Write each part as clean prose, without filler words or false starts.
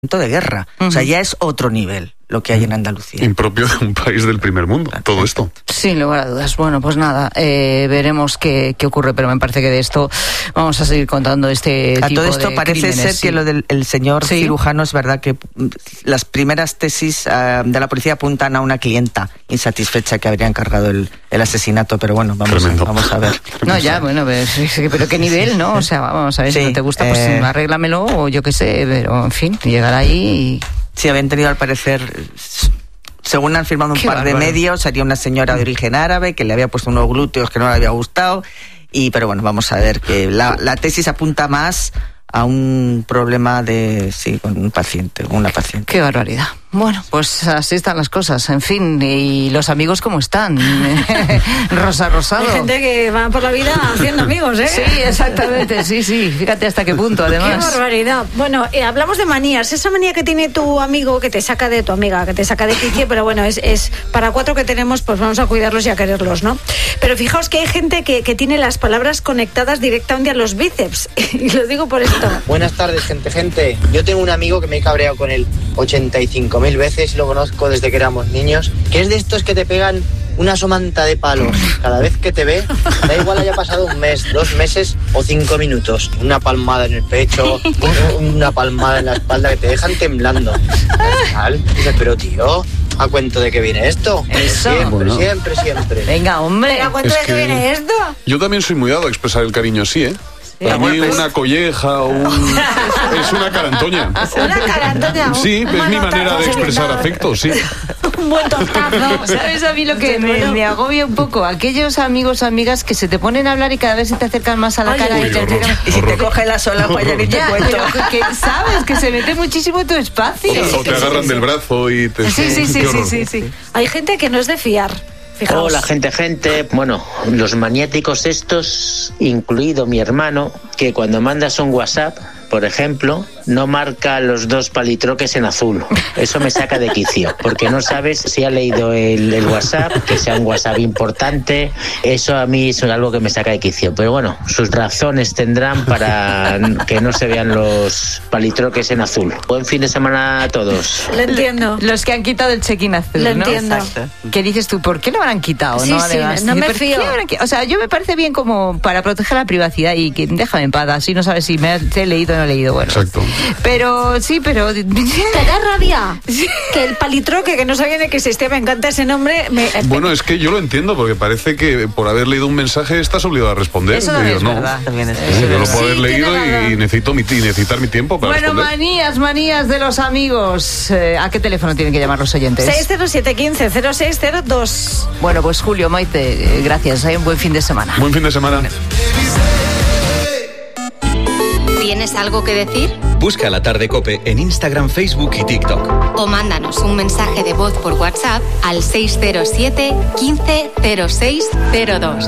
de guerra. O sea, ya es otro nivel lo que hay en Andalucía. Impropio de un país del primer mundo, todo esto. Sin lugar a dudas. Bueno, pues nada, veremos qué ocurre, pero me parece que de esto vamos a seguir contando este tipo de todo esto parece crímenes, ser que lo del señor cirujano es verdad que las primeras tesis de la policía apuntan a una clienta insatisfecha que habría encargado el asesinato, pero bueno, vamos a ver. No, ya, bueno, pero qué nivel, ¿no? O sea, vamos a ver, si no te gusta, pues arréglamelo o yo qué sé, pero en fin, llegar ahí y... Sí, habían tenido al parecer, según han firmado un par de medios, sería una señora de origen árabe que le había puesto unos glúteos que no le había gustado, pero bueno, vamos a ver que la tesis apunta más a un problema con un paciente, una paciente. Qué barbaridad. Bueno, pues así están las cosas, en fin, y los amigos cómo están. Rosa Rosado. Hay gente que va por la vida haciendo amigos, ¿eh? Sí, exactamente, sí, fíjate hasta qué punto, además. Qué barbaridad. Bueno, hablamos de manías, esa manía que tiene tu amigo que te saca de tu amiga, que te saca de quicio, pero bueno, es para 4 que tenemos, pues vamos a cuidarlos y a quererlos, ¿no? Pero fijaos que hay gente que tiene las palabras conectadas directamente a los bíceps, y lo digo por esto. Buenas tardes, gente. Yo tengo un amigo que me he cabreado con él 85.000 veces, lo conozco desde que éramos niños, que es de estos que te pegan una somanta de palos cada vez que te ve, da igual haya pasado un mes, 2 meses o 5 minutos, una palmada en el pecho, una palmada en la espalda que te dejan temblando. Dices, pero tío, ¿a cuento de qué viene esto? Eso. Siempre. Venga, hombre. ¿A cuento de qué viene esto? Yo también soy muy dado a expresar el cariño así, ¿eh? Para mí una colleja es una carantoña. ¿Una carantoña? Sí, es mi manera de expresar afecto, sí. Un buen tostazo. ¿Sabes a mí lo que me agobia un poco? Aquellos amigos, amigas que se te ponen a hablar y cada vez se te acercan más a la cara y te acercan... Y si te coge la sola, pues ya ni te cuento. Que sabes que se mete muchísimo en tu espacio. O te agarran del brazo y te... Sí. Hay gente que no es de fiar. Fijaos. Hola, gente. Bueno, los maniáticos estos, incluido mi hermano, que cuando mandas un WhatsApp, por ejemplo, no marca los 2 palitroques en azul. Eso me saca de quicio, porque no sabes si ha leído el WhatsApp, que sea un WhatsApp importante. Eso a mí es algo que me saca de quicio. Pero bueno, sus razones tendrán para que no se vean los palitroques en azul. Buen fin de semana a todos. Lo entiendo. Los que han quitado el check-in azul, Lo ¿no? entiendo. Exacto. ¿Qué dices tú? ¿Por qué lo habrán quitado? Sí, no me fío. O sea, yo me parece bien como para proteger la privacidad y que déjame en paz, así no sabes si me he leído o no he leído. Bueno. Exacto. Pero ¿te da rabia? Sí. Que el palitroque, que no sabía de qué existía, me encanta ese nombre. Bueno, es que yo lo entiendo, porque parece que por haber leído un mensaje estás obligado a responder. Eso también es verdad. Yo lo puedo haber leído y necesitar mi tiempo para responder. Manías de los amigos. ¿A qué teléfono tienen que llamar los oyentes? 607-15-0602. Bueno, pues Julio, Maite, gracias. Hay un buen fin de semana. Buen fin de semana. ¿Tienes algo que decir? Busca La Tarde COPE en Instagram, Facebook y TikTok. O mándanos un mensaje de voz por WhatsApp al 607 15 06 02.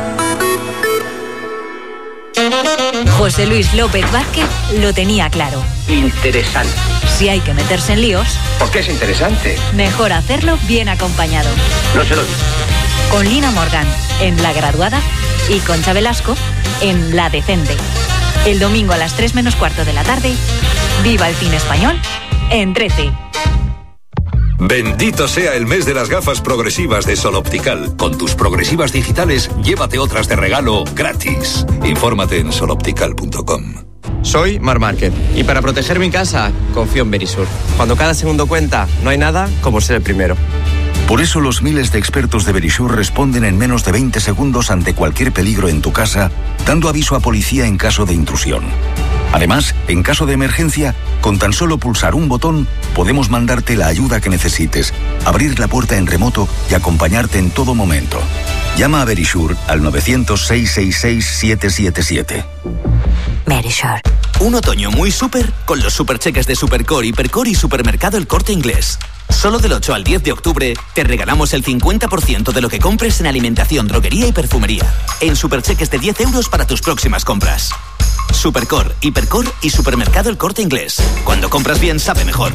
José Luis López Vázquez lo tenía claro. Interesante. Si hay que meterse en líos, ¿por qué es interesante? Mejor hacerlo bien acompañado. No se lo digo. Con Lina Morgan en La Graduada y Concha Velasco en La Decente. El domingo a las 3 menos cuarto de la tarde, viva el cine español en 13. Bendito sea el mes de las gafas progresivas de Sol Optical. Con tus progresivas digitales, llévate otras de regalo gratis. Infórmate en soloptical.com. Soy Mar Márquez y para proteger mi casa confío en Verisur. Cuando cada segundo cuenta, no hay nada como ser el primero. Por eso los miles de expertos de Verisur responden en menos de 20 segundos ante cualquier peligro en tu casa, dando aviso a policía en caso de intrusión. Además, en caso de emergencia, con tan solo pulsar un botón, podemos mandarte la ayuda que necesites, abrir la puerta en remoto y acompañarte en todo momento. Llama a Verisur al 900-666-777. Verisur. Un otoño muy súper con los supercheques de Supercore, Hipercore y Supermercado El Corte Inglés. Solo del 8 al 10 de octubre te regalamos el 50% de lo que compres en alimentación, droguería y perfumería. En supercheques de 10 euros para tus próximas compras. Supercore, Hipercore y Supermercado El Corte Inglés. Cuando compras bien, sabe mejor.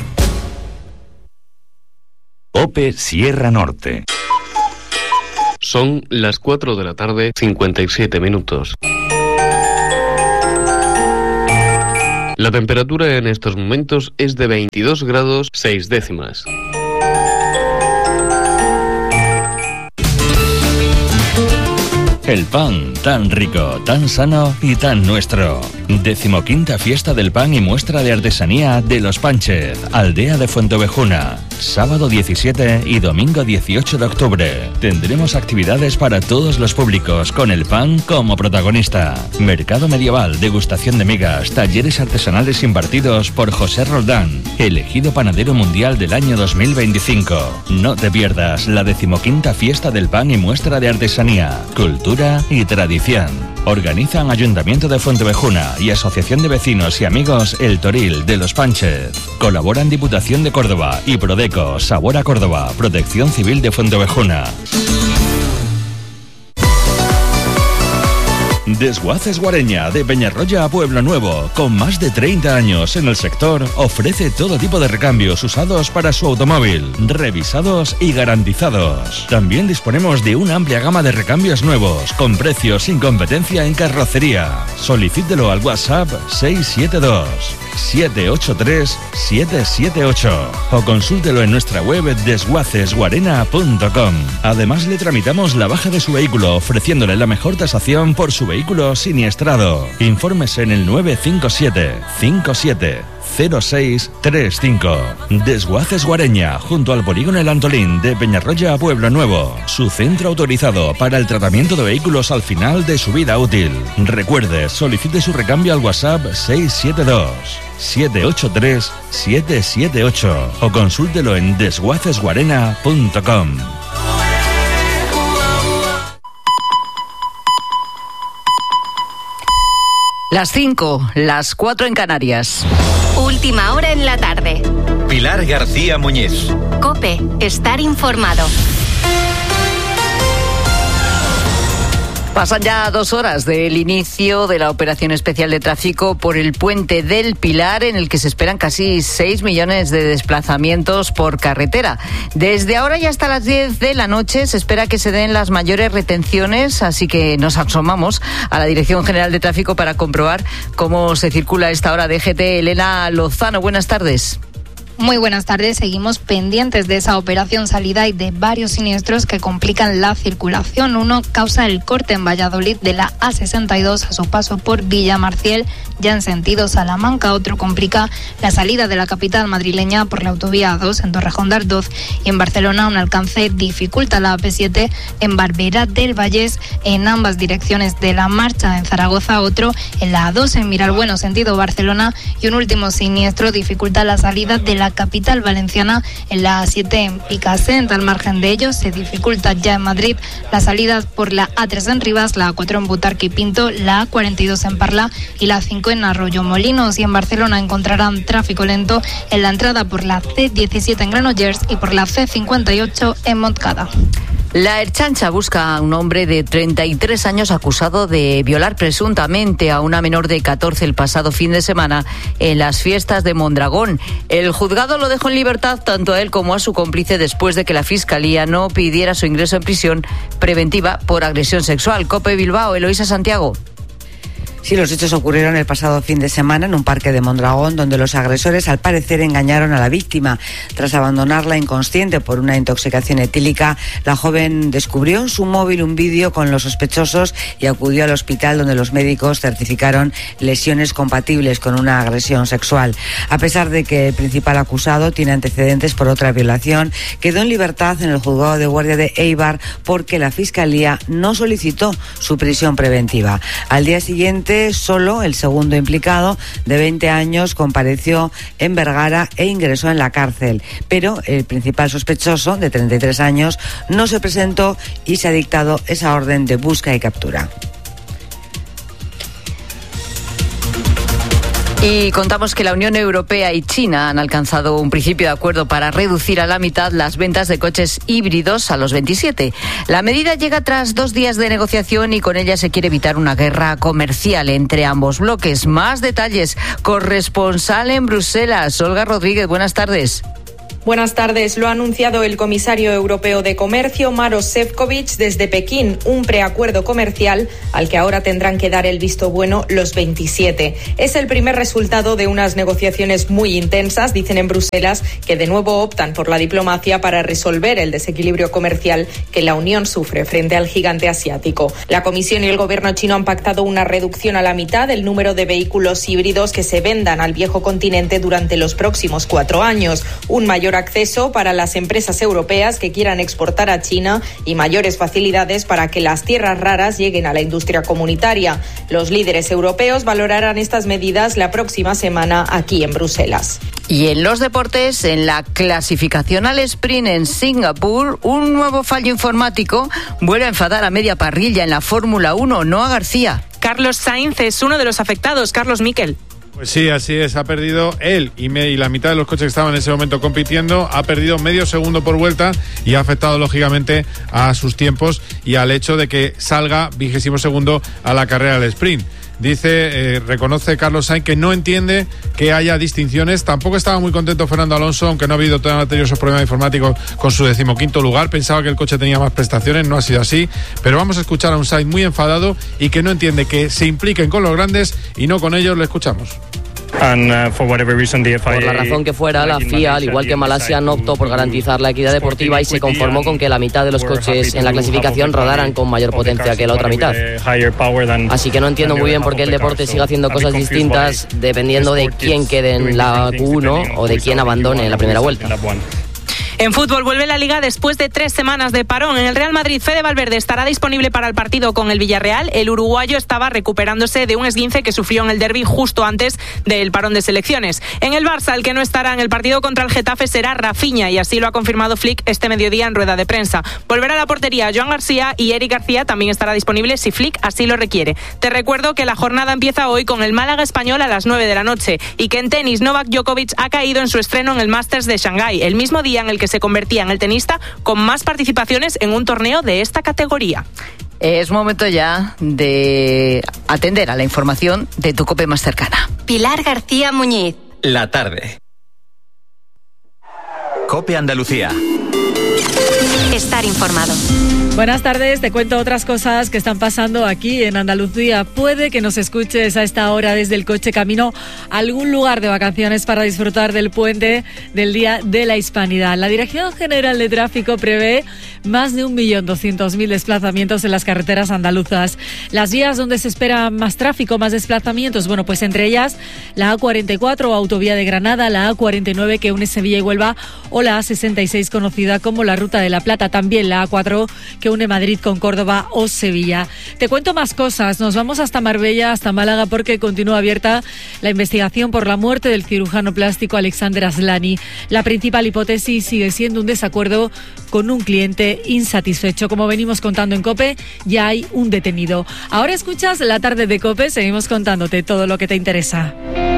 OPE Sierra Norte. Son las 4 de la tarde, 57 minutos. La temperatura en estos momentos es de 22 grados 6 décimas. El pan, tan rico, tan sano y tan nuestro. 15ª Fiesta del Pan y Muestra de Artesanía de Los Panches, Aldea de Fuenteovejuna. Sábado 17 y domingo 18 de octubre. Tendremos actividades para todos los públicos, con el pan como protagonista. Mercado medieval, degustación de migas, talleres artesanales impartidos por José Roldán, elegido panadero mundial del año 2025. No te pierdas la 15ª Fiesta del Pan y Muestra de Artesanía, Cultura y Tradición. Organizan Ayuntamiento de Fuenteovejuna y Asociación de Vecinos y Amigos El Toril de Los Panches. Colaboran Diputación de Córdoba y Prodeco, Sabor a Córdoba, Protección Civil de Fuenteovejuna. Desguaces Guareña, de Peñarroya a Pueblo Nuevo, con más de 30 años en el sector, ofrece todo tipo de recambios usados para su automóvil, revisados y garantizados. También disponemos de una amplia gama de recambios nuevos, con precios sin competencia en carrocería. Solicítelo al WhatsApp 672-783-778 o consúltelo en nuestra web desguacesguarena.com. Además, le tramitamos la baja de su vehículo, ofreciéndole la mejor tasación por su vehículo siniestrado. Infórmese en el 957 57 0635. Desguaces Guareña, junto al polígono El Antolín de Peñarroya a Pueblo Nuevo. Su centro autorizado para el tratamiento de vehículos al final de su vida útil. Recuerde, solicite su recambio al WhatsApp 672-783-778 o consúltelo en desguacesguarena.com. Las 5, las 4 en Canarias. Última hora en la tarde. Pilar García Muñiz. COPE, estar informado. Pasan ya 2 horas del inicio de la operación especial de tráfico por el puente del Pilar, en el que se esperan casi 6 millones de desplazamientos por carretera. Desde ahora y hasta las 10 de la noche se espera que se den las mayores retenciones, así que nos asomamos a la Dirección General de Tráfico para comprobar cómo se circula a esta hora. DGT, Elena Lozano, buenas tardes. Muy buenas tardes. Seguimos pendientes de esa operación salida y de varios siniestros que complican la circulación. Uno causa el corte en Valladolid de la A62 a su paso por Villamarciel, ya en sentido Salamanca. Otro complica la salida de la capital madrileña por la autovía A2 en Torrejón de Ardoz, y en Barcelona un alcance dificulta la AP7 en Barberá del Vallés en ambas direcciones de la marcha. En Zaragoza otro en la A2 en Miralbueno sentido Barcelona, y un último siniestro dificulta la salida de la capital valenciana en la A7 en Picassent. Al margen de ello, se dificulta ya en Madrid las salidas por la A3 en Rivas, la A4 en Butarque y Pinto, la A42 en Parla y la A5 en Arroyomolinos. Y en Barcelona encontrarán tráfico lento en la entrada por la C17 en Granollers y por la C58 en Montcada. La Ertzaintza busca a un hombre de 33 años acusado de violar presuntamente a una menor de 14 el pasado fin de semana en las fiestas de Mondragón. El juzgado lo dejó en libertad tanto a él como a su cómplice después de que la Fiscalía no pidiera su ingreso en prisión preventiva por agresión sexual. COPE Bilbao, Eloísa Santiago. Sí, los hechos ocurrieron el pasado fin de semana en un parque de Mondragón, donde los agresores al parecer engañaron a la víctima. Tras abandonarla inconsciente por una intoxicación etílica, la joven descubrió en su móvil un vídeo con los sospechosos y acudió al hospital, donde los médicos certificaron lesiones compatibles con una agresión sexual. A pesar de que el principal acusado tiene antecedentes por otra violación, quedó en libertad en el juzgado de guardia de Eibar porque la Fiscalía no solicitó su prisión preventiva. Al día siguiente, solo el segundo implicado, de 20 años, compareció en Vergara e ingresó en la cárcel. Pero el principal sospechoso, de 33 años, no se presentó y se ha dictado esa orden de busca y captura. Y contamos que la Unión Europea y China han alcanzado un principio de acuerdo para reducir a la mitad las ventas de coches híbridos a los 27. La medida llega tras 2 días de negociación y con ella se quiere evitar una guerra comercial entre ambos bloques. Más detalles, corresponsal en Bruselas, Olga Rodríguez, buenas tardes. Buenas tardes. Lo ha anunciado el comisario europeo de Comercio, Maroš Šefčovič, desde Pekín, un preacuerdo comercial al que ahora tendrán que dar el visto bueno los 27. Es el primer resultado de unas negociaciones muy intensas, dicen en Bruselas, que de nuevo optan por la diplomacia para resolver el desequilibrio comercial que la Unión sufre frente al gigante asiático. La Comisión y el gobierno chino han pactado una reducción a la mitad del número de vehículos híbridos que se vendan al viejo continente durante los próximos 4 años. Un mayor acceso para las empresas europeas que quieran exportar a China y mayores facilidades para que las tierras raras lleguen a la industria comunitaria. Los líderes europeos valorarán estas medidas la próxima semana aquí en Bruselas. Y en los deportes, en la clasificación al sprint en Singapur, un nuevo fallo informático vuelve a enfadar a media parrilla en la Fórmula 1, Noa García. Carlos Sainz es uno de los afectados. Carlos Miquel. Pues sí, así es, ha perdido él y la mitad de los coches que estaban en ese momento compitiendo, ha perdido medio segundo por vuelta y ha afectado lógicamente a sus tiempos y al hecho de que salga 22º a la carrera del sprint. Reconoce Carlos Sainz que no entiende que haya distinciones. Tampoco estaba muy contento Fernando Alonso, aunque no ha habido esos problemas informáticos con su 15º lugar. Pensaba que el coche tenía más prestaciones, no ha sido así. Pero vamos a escuchar a un Sainz muy enfadado y que no entiende que se impliquen con los grandes y no con ellos. Le escuchamos. Por la razón que fuera, la FIA, al igual que Malasia, no optó por garantizar la equidad deportiva y se conformó con que la mitad de los coches en la clasificación rodaran con mayor potencia que la otra mitad. Así que no entiendo muy bien por qué el deporte sigue haciendo cosas distintas dependiendo de quién quede en la Q1 o de quién abandone en la primera vuelta. En fútbol vuelve la Liga después de 3 semanas de parón. En el Real Madrid, Fede Valverde estará disponible para el partido con el Villarreal. El uruguayo estaba recuperándose de un esguince que sufrió en el derbi justo antes del parón de selecciones. En el Barça, el que no estará en el partido contra el Getafe será Rafinha, y así lo ha confirmado Flick este mediodía en rueda de prensa. Volverá a la portería Joan García y Eric García también estará disponible si Flick así lo requiere. Te recuerdo que la jornada empieza hoy con el Málaga Español a las 9 de la noche y que en tenis Novak Djokovic ha caído en su estreno en el Masters de Shanghái, el mismo día en el que se convertía en el tenista con más participaciones en un torneo de esta categoría. Es momento ya de atender a la información de tu COPE más cercana. Pilar García Muñiz. La tarde. COPE Andalucía. Estar informado. Buenas tardes, te cuento otras cosas que están pasando aquí en Andalucía. Puede que nos escuches a esta hora desde el coche camino a algún lugar de vacaciones para disfrutar del puente del Día de la Hispanidad. La Dirección General de Tráfico prevé más de 1.200.000 desplazamientos en las carreteras andaluzas. Las vías donde se espera más tráfico, más desplazamientos, bueno, pues entre ellas la A44 o Autovía de Granada, la A49 que une Sevilla y Huelva o la A66 conocida como la Ruta de la Plata, también la A4 que une Madrid con Córdoba o Sevilla. Te cuento más cosas. Nos vamos hasta Marbella, hasta Málaga, porque continúa abierta la investigación por la muerte del cirujano plástico Alexander Aslani. La principal hipótesis sigue siendo un desacuerdo con un cliente insatisfecho. Como venimos contando en COPE, ya hay un detenido. Ahora escuchas La Tarde de COPE. Seguimos contándote todo lo que te interesa.